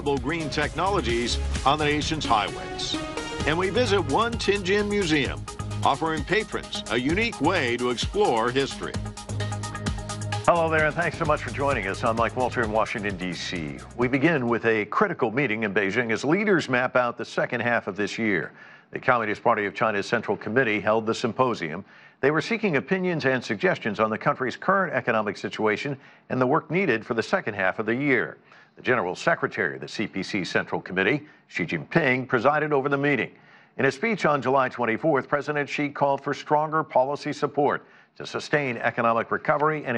reliable green technologies on the nation's highways. And we visit one Tianjin museum, offering patrons a unique way to explore history. Hello there, and thanks so much for joining us. I'm Mike Walter in Washington, D.C. We begin with a critical meeting in Beijing as leaders map out the second half of this year. The Communist Party of China's Central Committee held the symposium. They were seeking opinions and suggestions on the country's current economic situation and the work needed for the second half of the year. The General Secretary of the CPC Central Committee, Xi Jinping, presided over the meeting. In a speech on July 24th, President Xi called for stronger policy support to sustain economic recovery and